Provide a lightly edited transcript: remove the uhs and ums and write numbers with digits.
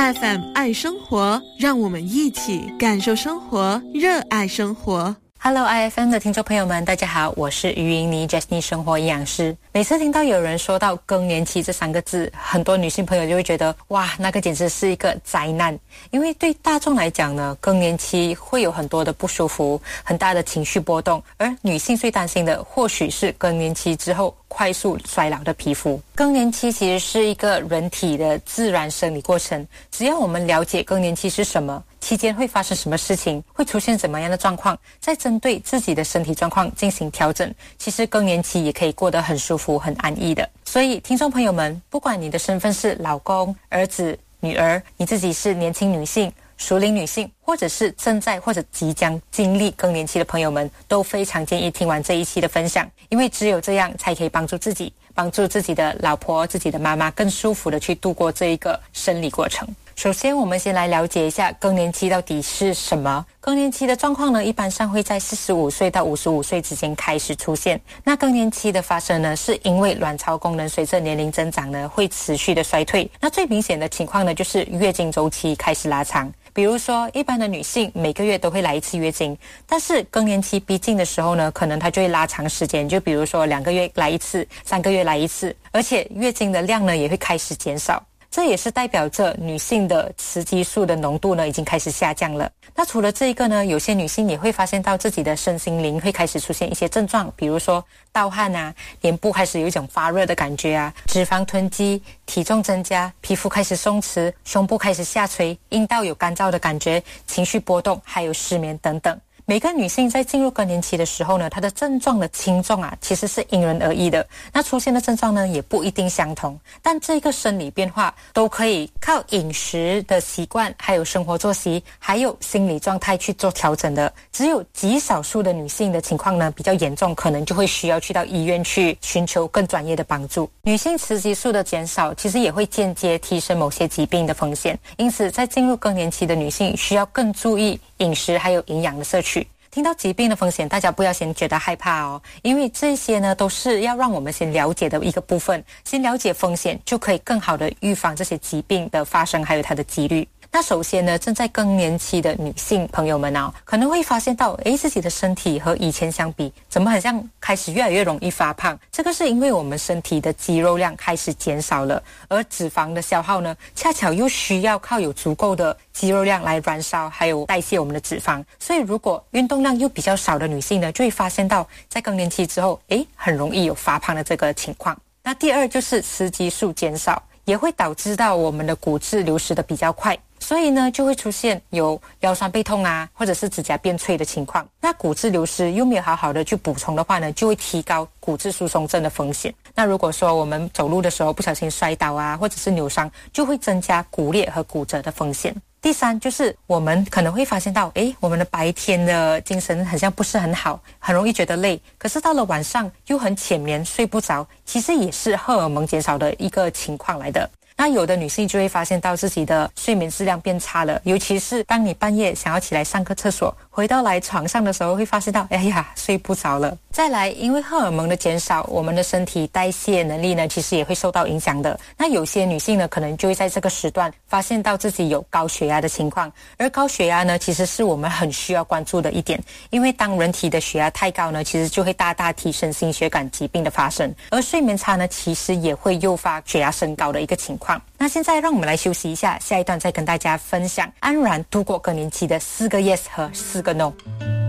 FM 爱生活，让我们一起感受生活，热爱生活。 Hello IFM 的听众朋友们，大家好，我是于莹妮 Jasmine 生活营养师。每次听到有人说到更年期这3个字，很多女性朋友就会觉得哇，那个简直是一个灾难。因为对大众来讲呢，更年期会有很多的不舒服，很大的情绪波动，而女性最担心的或许是更年期之后快速衰老的皮肤。更年期其实是一个人体的自然生理过程，只要我们了解更年期是什么，期间会发生什么事情，会出现怎么样的状况，再针对自己的身体状况进行调整，其实更年期也可以过得很舒服很安逸的。所以听众朋友们，不管你的身份是老公、儿子、女儿，你自己是年轻女性、熟龄女性，或者是正在或者即将经历更年期的朋友们，都非常建议听完这一期的分享，因为只有这样才可以帮助自己，帮助自己的老婆、自己的妈妈更舒服的去度过这一个生理过程。首先我们先来了解一下更年期到底是什么。更年期的状况呢，一般上会在45岁到55岁之间开始出现。那更年期的发生呢，是因为卵巢功能随着年龄增长呢，会持续的衰退。那最明显的情况呢，就是月经周期开始拉长。比如说一般的女性每个月都会来一次月经，但是更年期逼近的时候呢，可能它就会拉长时间，就比如说2个月来一次，3个月来一次，而且月经的量呢也会开始减少。这也是代表着女性的雌激素的浓度呢已经开始下降了。那除了这一个呢，有些女性也会发现到自己的身心灵会开始出现一些症状，比如说盗汗啊，脸部开始有一种发热的感觉啊，脂肪囤积，体重增加，皮肤开始松弛，胸部开始下垂，阴道有干燥的感觉，情绪波动，还有失眠等等。每个女性在进入更年期的时候呢，她的症状的轻重啊，其实是因人而异的。那出现的症状呢，也不一定相同。但这个生理变化都可以靠饮食的习惯，还有生活作息，还有心理状态去做调整的。只有极少数的女性的情况呢，比较严重，可能就会需要去到医院去寻求更专业的帮助。女性雌激素的减少，其实也会间接提升某些疾病的风险。因此，在进入更年期的女性，需要更注意饮食还有营养的摄取。听到疾病的风险，大家不要先觉得害怕哦，因为这些呢都是要让我们先了解的一个部分，先了解风险，就可以更好的预防这些疾病的发生，还有它的几率。那首先呢，正在更年期的女性朋友们啊，可能会发现到，自己的身体和以前相比，怎么好像开始越来越容易发胖？这个是因为我们身体的肌肉量开始减少了，而脂肪的消耗呢，恰巧又需要靠有足够的肌肉量来燃烧，还有代谢我们的脂肪。所以如果运动量又比较少的女性呢，就会发现到，在更年期之后，很容易有发胖的这个情况。那第二就是雌激素减少，也会导致到我们的骨质流失的比较快。所以呢，就会出现有腰酸背痛啊，或者是指甲变脆的情况。那骨质流失又没有好好的去补充的话呢，就会提高骨质疏松症的风险。那如果说我们走路的时候不小心摔倒啊，或者是扭伤，就会增加骨裂和骨折的风险。第三就是我们可能会发现到，我们的白天的精神好像不是很好，很容易觉得累，可是到了晚上又很浅眠，睡不着，其实也是荷尔蒙减少的一个情况来的。那有的女性就会发现到自己的睡眠质量变差了，尤其是当你半夜想要起来上个厕所，回到来床上的时候会发现到睡不着了。再来，因为荷尔蒙的减少，我们的身体代谢能力呢其实也会受到影响的。那有些女性呢可能就会在这个时段发现到自己有高血压的情况，而高血压呢其实是我们很需要关注的一点，因为当人体的血压太高呢，其实就会大大提升心血管疾病的发生，而睡眠差呢其实也会诱发血压升高的一个情况。那现在让我们来休息一下，下一段再跟大家分享安然度过更年期的4个 yes 和4个 no。